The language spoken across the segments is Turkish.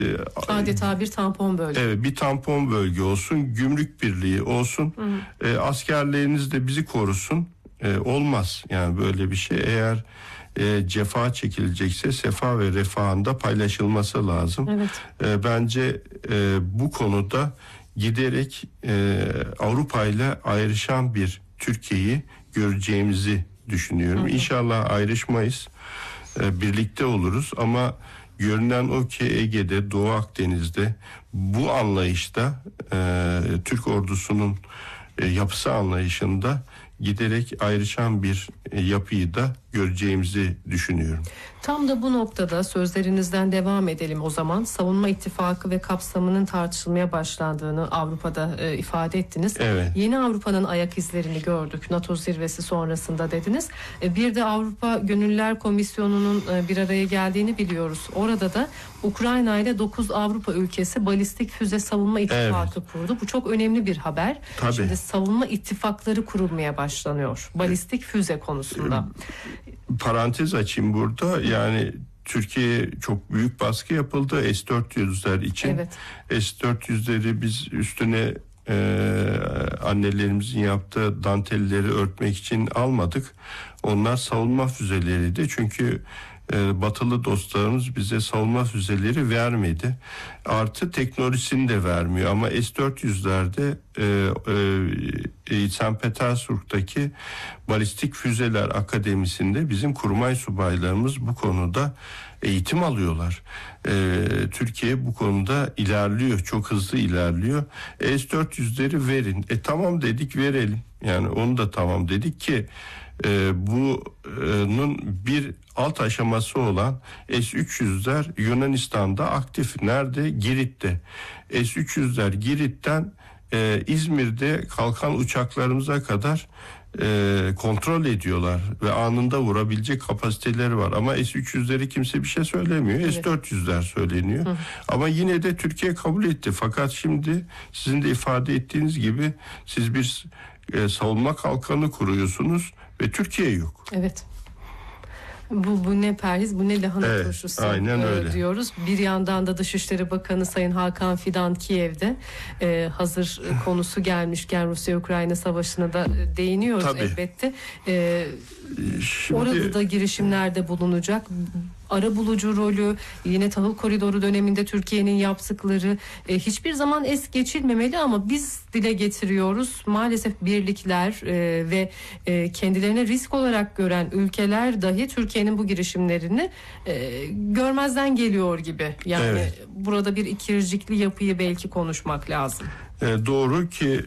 Adeta bir tampon bölge. Evet, bir tampon bölge olsun, gümrük birliği olsun, askerleriniz de bizi korusun. Olmaz yani böyle bir şey. Eğer cefa çekilecekse sefa ve refahın da paylaşılması lazım. Evet. Bence bu konuda giderek Avrupa ile ayrışan bir Türkiye'yi göreceğimizi düşünüyorum. İnşallah ayrışmayız, birlikte oluruz ama görünen o ki Ege'de, Doğu Akdeniz'de bu anlayışta Türk ordusunun yapısı anlayışında giderek ayrışan bir yapıyı da göreceğimizi düşünüyorum. Tam da bu noktada sözlerinizden devam edelim o zaman. Savunma ittifakı ve kapsamının tartışılmaya başlandığını Avrupa'da ifade ettiniz. Evet. Yeni Avrupa'nın ayak izlerini gördük NATO zirvesi sonrasında dediniz. Bir de Avrupa Gönüllüler Komisyonu'nun bir araya geldiğini biliyoruz. Orada da Ukrayna ile 9 Avrupa ülkesi balistik füze savunma ittifakı kurdu. Bu çok önemli bir haber. Tabii. Şimdi savunma ittifakları kurulmaya başlanıyor balistik füze konusunda. Parantez açayım burada. Yani Türkiye'ye çok büyük baskı yapıldı S-400'ler için. Evet. S-400'leri biz üstüne annelerimizin yaptığı dantelleri örtmek için almadık. Onlar savunma füzeleriydi. Çünkü batılı dostlarımız bize savunma füzeleri vermedi. Artı teknolojisini de vermiyor. Ama S-400'lerde St. Petersburg'daki Balistik Füzeler Akademisi'nde bizim kurmay subaylarımız bu konuda eğitim alıyorlar. Türkiye bu konuda ilerliyor. Çok hızlı ilerliyor. S-400'leri verin. Tamam dedik, verelim. Yani onu da tamam dedik ki bunun bir alt aşaması olan S-300'ler Yunanistan'da aktif. Nerede? Girit'te. S-300'ler Girit'ten İzmir'de kalkan uçaklarımıza kadar kontrol ediyorlar ve anında vurabilecek kapasiteleri var. Ama S-300'leri kimse bir şey söylemiyor. Evet. S-400'ler söyleniyor. Ama yine de Türkiye kabul etti. Fakat şimdi sizin de ifade ettiğiniz gibi siz bir savunma kalkanı kuruyorsunuz ve Türkiye yok. Evet. Bu ne perhiz, bu ne lahana turşusu diyoruz. Bir yandan da Dışişleri Bakanı Sayın Hakan Fidan Kiev'de hazır konusu gelmişken Rusya-Ukrayna savaşına da değiniyoruz. Tabii. Elbette. Orada da girişimlerde bulunacak. Arabulucu rolü, yine tahıl koridoru döneminde Türkiye'nin yaptıkları hiçbir zaman es geçilmemeli ama biz dile getiriyoruz. Maalesef birlikler ve kendilerine risk olarak gören ülkeler dahi Türkiye'nin bu girişimlerini görmezden geliyor gibi. Yani evet. Burada bir ikircikli yapıyı belki konuşmak lazım. Doğru ki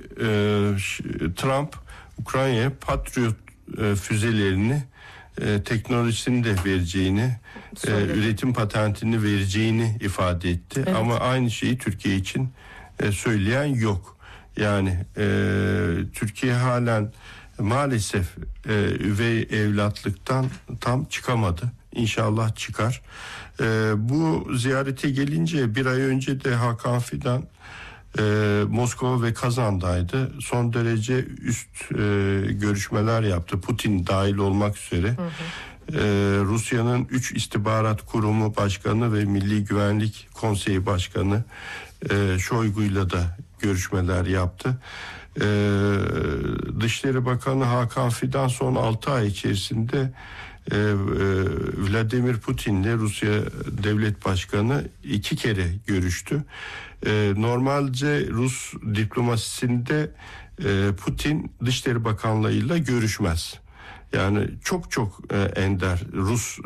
Trump Ukrayna'ya Patriot füzelerini teknolojisini de vereceğini, üretim patentini vereceğini ifade etti. Evet. Ama aynı şeyi Türkiye için söyleyen yok. Yani Türkiye halen maalesef üvey evlatlıktan tam çıkamadı. İnşallah çıkar. Bu ziyarete gelince bir ay önce de Hakan Fidan Moskova ve Kazan'daydı. Son derece üst görüşmeler yaptı. Putin dahil olmak üzere. Rusya'nın 3 istihbarat kurumu başkanı ve Milli Güvenlik Konseyi Başkanı Şoygu'yla da görüşmeler yaptı. Dışişleri Bakanı Hakan Fidan son 6 ay içerisinde Vladimir Putin'le Rusya Devlet Başkanı 2 kere görüştü. Normalce Rus diplomasisinde Putin Dışişleri Bakanlığı'yla görüşmez. Yani çok ender Rus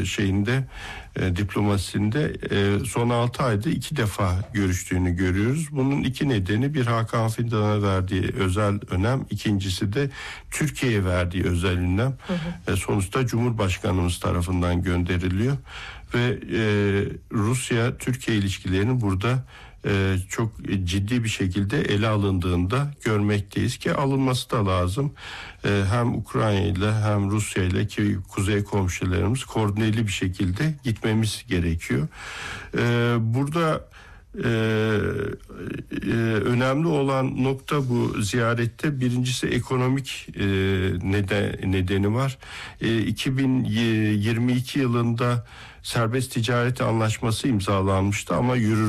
diplomasisinde son 6 ayda 2 defa görüştüğünü görüyoruz. Bunun 2 nedeni, bir Hakan Fidan'a verdiği özel önem, ikincisi de Türkiye'ye verdiği özel önem. Sonuçta Cumhurbaşkanımız tarafından gönderiliyor ve Rusya-Türkiye ilişkilerinin burada çok ciddi bir şekilde ele alındığında görmekteyiz ki alınması da lazım. Hem Ukrayna ile hem Rusya ile, ki kuzey komşularımız, koordineli bir şekilde gitmemiz gerekiyor. Burada önemli olan nokta bu ziyarette, birincisi ekonomik nedeni var. 2022 yılında serbest ticaret anlaşması imzalanmıştı ama